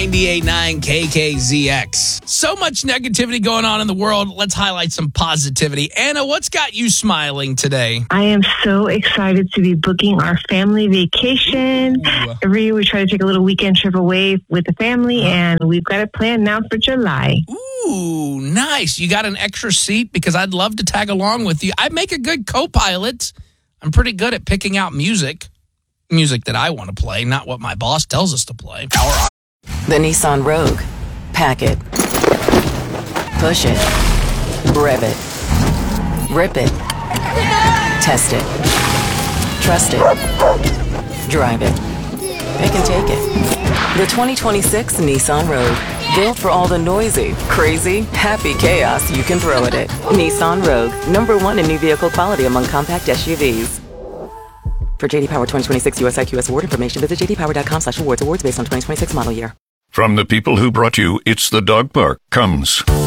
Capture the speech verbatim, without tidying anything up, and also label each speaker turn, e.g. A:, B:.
A: ninety-eight point nine K K Z X. So much negativity going on in the world. Let's highlight some positivity. Anna, what's got you smiling today?
B: I am so excited to be booking our family vacation.
A: Ooh.
B: Every year we try to take a little weekend trip away with the family, and we've got it planned now for July.
A: Ooh, nice. You got an extra seat? Because I'd love to tag along with you. I make a good co-pilot. I'm pretty good at picking out music. Music that I want to play, not what my boss tells us to play.
C: The Nissan Rogue. Pack it. Push it. Rev it. Rip it. Test it. Trust it. Drive it. Pick and take it. The twenty twenty-six Nissan Rogue. Built for all the noisy, crazy, happy chaos you can throw at it. Nissan Rogue. Number one in new vehicle quality among compact S U Vs. For J D Power twenty twenty-six U S I Q S award information, visit j d power dot com slash awards. Awards based on twenty twenty-six model year.
D: From the people who brought you It's the Dog Park comes